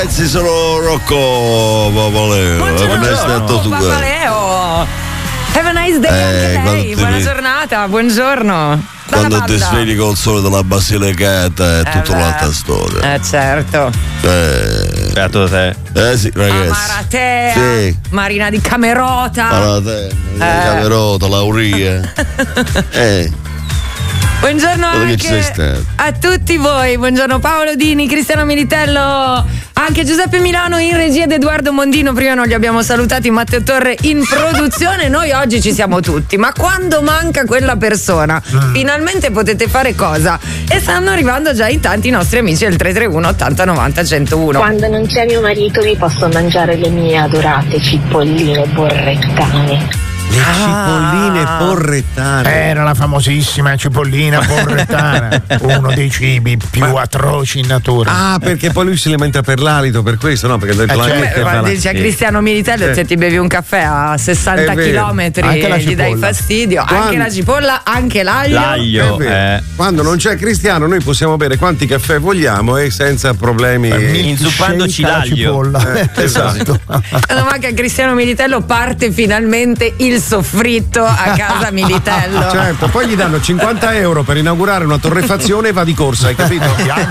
ragazzi, sono Rocco Papaleo. Papaleo. Have a nice day anche lei. Buona giornata, buongiorno. Quando ti svegli col sole della Basilicata è tutta un'altra storia. Certo. Beato te. Sì, ragazzi. Maratea, sì. Marina di Camerota. Maratea, Camerota, Lauria. Buongiorno anche a tutti voi, buongiorno Paolo Dini, Cristiano Militello, anche Giuseppe Milano in regia ed Edoardo Mondino. Prima non li abbiamo salutati, Matteo Torre in produzione. Noi oggi ci siamo tutti, ma quando manca quella persona finalmente potete fare cosa? E stanno arrivando già in tanti i nostri amici del 331 80 90 101. Quando non c'è mio marito mi posso mangiare le mie adorate cipolline borrettane. Le cipolline porrettane. Era la famosissima cipollina porrettana, uno dei cibi più atroci in natura. Ah, perché poi lui si lamenta per l'alito, per questo, no? Perché quando dice a Cristiano Militello, se ti bevi un caffè a 60 chilometri gli dai fastidio. Anche la cipolla, anche l'aglio. Quando non c'è Cristiano noi possiamo bere quanti caffè vogliamo e senza problemi, inzuppandoci l'aglio. Esatto. Quando manca Cristiano Militello parte finalmente il soffritto a casa Militello. Certo, poi gli danno 50 euro per inaugurare una torrefazione e va di corsa, hai capito?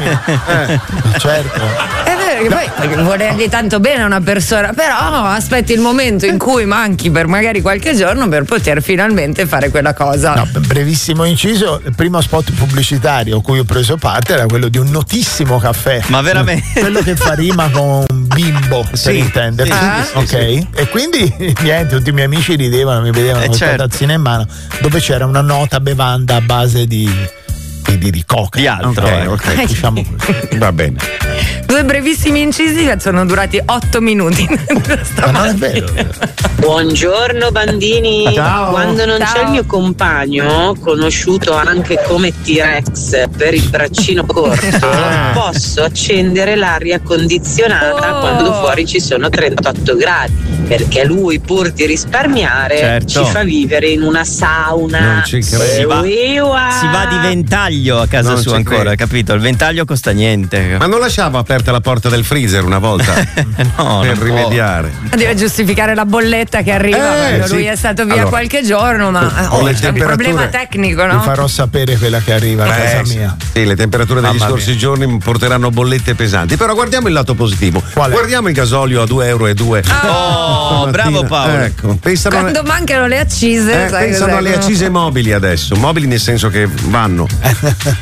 Certo. È vero che poi volergli tanto bene a una persona, però aspetti il momento in cui manchi per magari qualche giorno per poter finalmente fare quella cosa. No, brevissimo inciso, il primo spot pubblicitario a cui ho preso parte era quello di un notissimo caffè. Ma veramente? Quello che fa rima con bimbo, per intenderci. Ok? E quindi niente, tutti i miei amici ridevano, mi vedevano con questa tazzina in mano dove c'era una nota bevanda a base di coca. Di altro. Ok, diciamo così. Va bene. Due brevissimi incisi che sono durati 8 minuti. Ma non è vero. Buongiorno bambini. Ciao. Quando non c'è il mio compagno, conosciuto anche come T-Rex per il braccino corto, posso accendere l'aria condizionata quando fuori ci sono 38 gradi. Perché lui, pur di risparmiare, ci fa vivere in una sauna. Non ci credo. Si va di ventaglio a casa sua ancora, capito? Il ventaglio costa niente. Ma non lasciava aperta la porta del freezer una volta? No, per rimediare. Deve giustificare la bolletta che arriva, lui è stato via qualche giorno, ma c'è un problema tecnico, no? Vi farò sapere quella che arriva a casa mia. Sì, le temperature degli scorsi giorni porteranno bollette pesanti. Però guardiamo il lato positivo. Guardiamo il gasolio a 2,02 euro. Oh, bravo Paolo. Ecco, quando mancano le accise, pensano alle accise mobili adesso. Mobili nel senso che vanno.